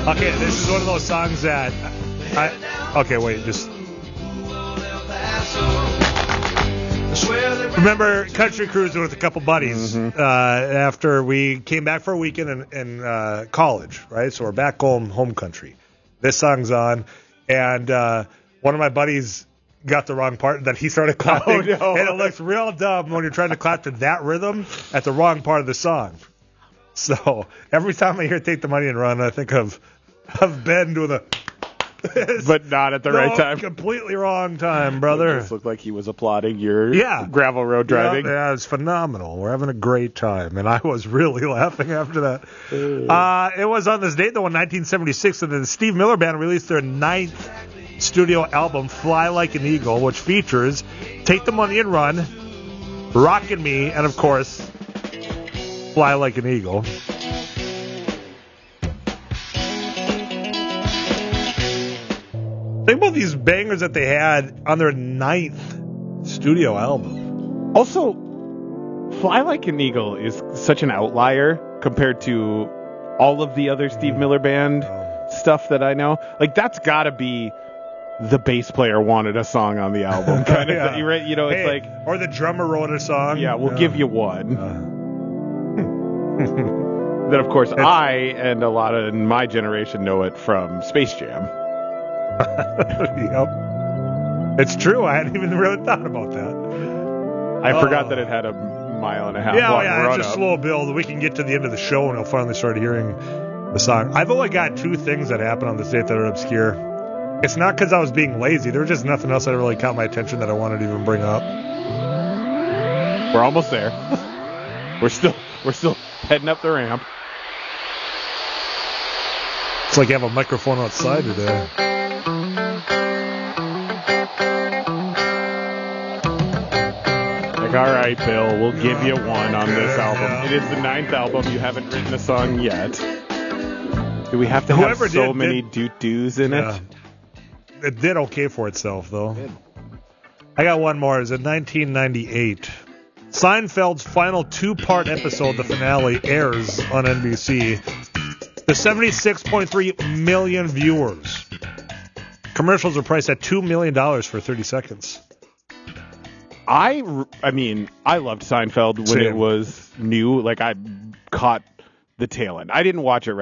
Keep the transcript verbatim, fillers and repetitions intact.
Okay, this is one of those songs that I, okay, wait, just remember country cruising with a couple buddies Mm-hmm. uh, after we came back for a weekend in, in uh, college, right? So we're back home, home country. This song's on, and uh, one of my buddies got the wrong part that he started clapping, Oh, no. and it looks real dumb when you're trying to clap to that rhythm at the wrong part of the song. So every time I hear "Take the Money and Run," I think of of Ben doing a. But not at the no, right time. Completely wrong time, brother. It looked like he was applauding your Yeah. gravel road driving. Yeah, yeah, it's phenomenal. We're having a great time, and I was really laughing after that. Uh, it was on this date, though, in nineteen seventy-six, that the Steve Miller Band released their ninth studio album, Fly Like an Eagle, which features Take the Money and Run, Rockin' Me, and, of course, Fly Like an Eagle. Think about these bangers that they had on their ninth studio album. Also, Fly Like an Eagle is such an outlier compared to all of the other Steve Miller Band stuff that I know. Like, that's got to be the bass player wanted a song on the album. Kind of, Yeah. you right? You know, it's Hey, like, or the drummer wrote a song. yeah, we'll Yeah. give you one. Uh. Then, of course, I and a lot of my generation know it from Space Jam. Yep. It's true. I hadn't even really thought about that. I Oh. forgot that it had a mile and a half Yeah, oh, long yeah, run it's a up. slow build. We can get to the end of the show and we'll finally start hearing the song. I've only got two things that happened on this date that are obscure. It's not because I was being lazy. There was just nothing else that really caught my attention that I wanted to even bring up. We're almost there. We're still we're still heading up the ramp. It's like you have a microphone outside today. Like, all right, Bill, we'll give you one on this album. Yeah. It is the ninth album. You haven't written a song yet. Do we have to Whoever have so did, many did- doot-doos in Yeah. it? It did okay for itself, though. I got one more. It's in nineteen ninety-eight. Seinfeld's final two-part episode, the finale, airs on N B C. The seventy-six point three million viewers. Commercials are priced at two million dollars for thirty seconds. I, r- I mean, I loved Seinfeld when Same. it was new. Like, I caught the tail end. I didn't watch it right